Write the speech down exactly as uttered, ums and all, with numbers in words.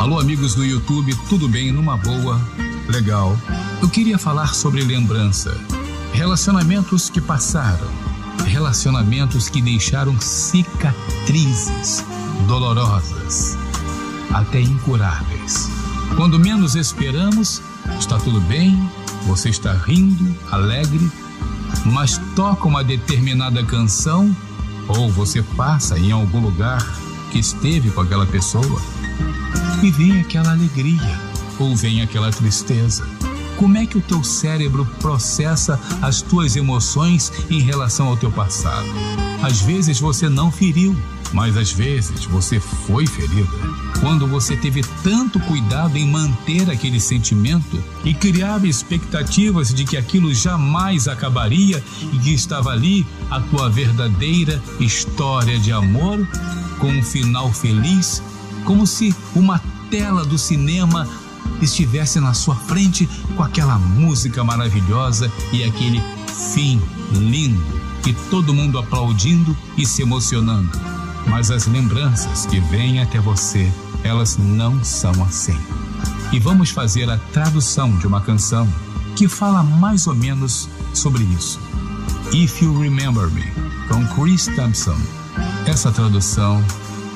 Alô, amigos do YouTube, tudo bem? Numa boa? Legal. Eu queria falar sobre lembrança. Relacionamentos que passaram. Relacionamentos que deixaram cicatrizes dolorosas, até incuráveis. Quando menos esperamos, está tudo bem, você está rindo, alegre, mas toca uma determinada canção ou você passa em algum lugar que esteve com aquela pessoa e vem aquela alegria ou vem aquela tristeza. Como é que o teu cérebro processa as tuas emoções em relação ao teu passado? Às vezes você não feriu, mas às vezes você foi ferida. Quando você teve tanto cuidado em manter aquele sentimento e criava expectativas de que aquilo jamais acabaria e que estava ali a tua verdadeira história de amor com um final feliz, como se uma tela do cinema estivesse na sua frente com aquela música maravilhosa e aquele fim lindo e todo mundo aplaudindo e se emocionando. Mas as lembranças que vêm até você, elas não são assim. E vamos fazer a tradução de uma canção que fala mais ou menos sobre isso. If You Remember Me, com Chris Thompson. Essa tradução